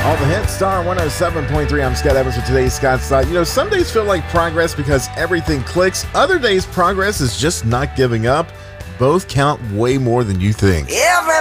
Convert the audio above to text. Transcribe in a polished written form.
All the hits, Star 107.3. I'm Scott Evans with today's Scott's Thought. Some days feel like progress because everything clicks. Other days, progress is just not giving up. Both count way more than you think. Every